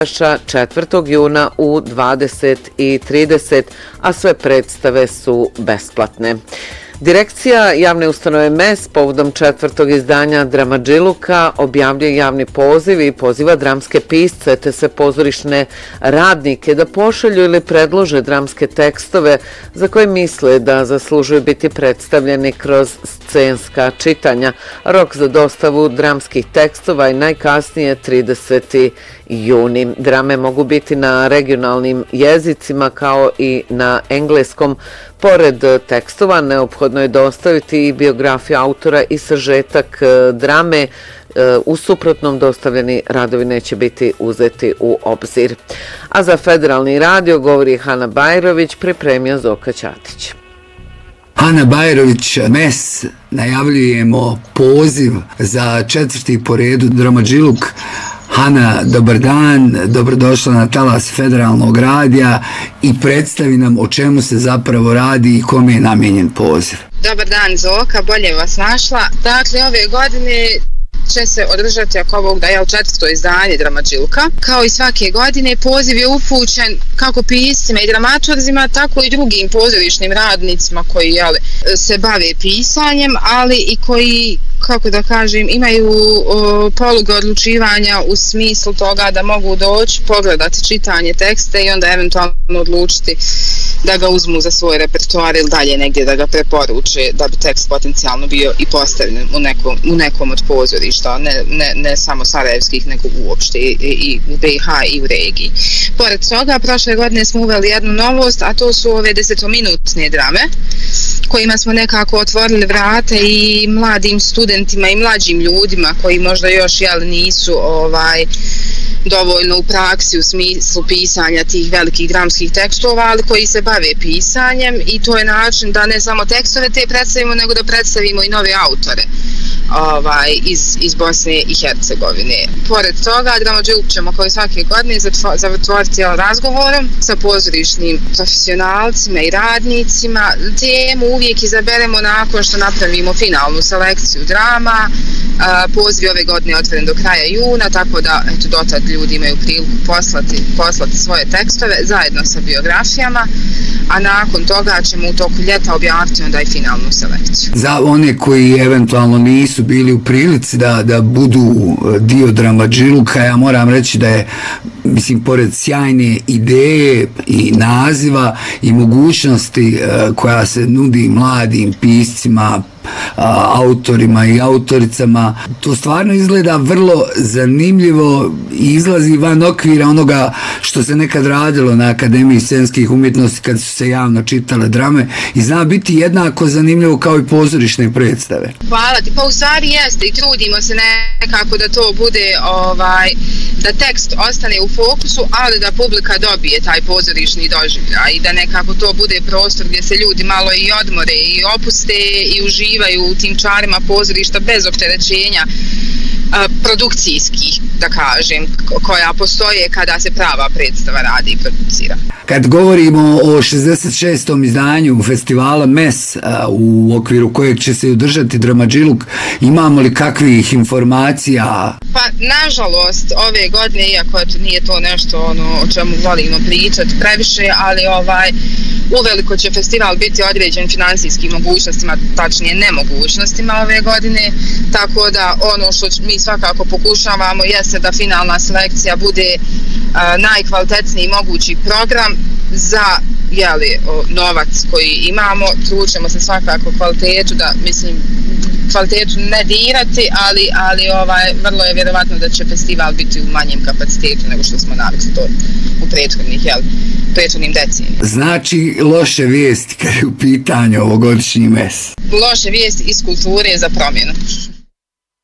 4. juna u 20:30, a sve predstave su besplatne. Direkcija javne ustanove MES povodom 4. izdanja Dramadžiluka objavljuje javni poziv i poziva dramske pisce te sve pozorišne radnike da pošalju ili predlože dramske tekstove za koje misle da zaslužuju biti predstavljeni kroz scenska čitanja. Rok za dostavu dramskih tekstova je najkasnije 30. juni. Drame mogu biti na regionalnim jezicima kao i na engleskom. Pored tekstova neophodno je dostaviti i biografiju autora i sažetak drame. U suprotnom dostavljeni radovi neće biti uzeti u obzir. A za Federalni radio govori Hana Bajrović, pripremio Zoka Ćatić. Hana Bajrović, MES, najavljujemo poziv za 4. po redu Dramadžiluk. Hana, dobar dan, dobrodošla na talas Federalnog radija i predstavi nam o čemu se zapravo radi i kome je namijenjen poziv. Dobar dan Zoka, bolje vas našla. Dakle, ove godine će se održati, ako Bog da je 4. izdanje Dramadžiluka. Kao i svake godine, poziv je upućen kako piscima i dramaturzima, tako i drugim pozorišnim radnicima koji se bave pisanjem, ali i koji, kako da kažem, imaju poluge odlučivanja u smislu toga da mogu doći, pogledati čitanje teksta i onda eventualno odlučiti da ga uzmu za svoj repertoar ili dalje negdje da ga preporuče da bi tekst potencijalno bio i postavljen u nekom od pozorišta, ne samo sarajevskih, nego uopšte i u BiH i u regiji. Pored toga, prošle godine smo uveli jednu novost, a to su ove 10-minutne drame, kojima smo nekako otvorili vrata i mladim studentima i mlađim ljudima koji možda još nisu dovoljno u praksi u smislu pisanja tih velikih dramskih tekstova, ali koji se bave pisanjem, i to je način da ne samo tekstove te predstavimo, nego da predstavimo i nove autore iz Bosne i Hercegovine. Pored toga, Dramadžiluk ćemo kao i svake godine zatvoriti razgovorom sa pozorišnim profesionalcima i radnicima. Temu uvijek izaberemo nakon što napravimo finalnu selekciju drama. Poziv ove godine je otvoren do kraja juna, tako da dotad ljudi imaju priliku poslati svoje tekstove zajedno sa biografijama, a nakon toga ćemo u toku ljeta objaviti onda i finalnu selekciju. Za one koji eventualno nisu bili u prilici da budu dio Dramadžiluka, ja moram reći da je, pored sjajne ideje i naziva i mogućnosti koja se nudi mladim piscima, autorima i autoricama, to stvarno izgleda vrlo zanimljivo i izlazi van okvira onoga što se nekad radilo na Akademiji scenskih umjetnosti kad su se javno čitale drame, i zna biti jednako zanimljivo kao i pozorišne predstave. Hvala ti, pa u stvari jeste i trudimo se nekako da to bude da tekst ostane u fokusu, ali da publika dobije taj pozorišni doživljaj i da nekako to bude prostor gdje se ljudi malo i odmore i opuste i uživaju u tim čarima pozorišta bez opterećenja produkcijskih, da kažem, koja postoje kada se prava predstava radi i producira. Kad govorimo o 66. izdanju festivala MES, u okviru kojeg će se održati Dramadžiluk, imamo li kakvih informacija? Pa, nažalost, ove godine, iako nije to nešto o čemu volimo pričati previše, ali uveliko će festival biti određen finansijskim mogućnostima, tačnije nemogućnostima ove godine, tako da ono što mi svakako pokušavamo jeste da finalna selekcija bude najkvalitetniji mogući program za novac koji imamo. Trućemo se svakako kvalitetu ne dirati, ali vrlo je vjerovatno da će festival biti u manjem kapacitetu nego što smo navikli to u prethodnim decenijama. Znači loše vijesti kad je u pitanju ovogodišnji MES? Loše vijesti iz kulture za promjenu.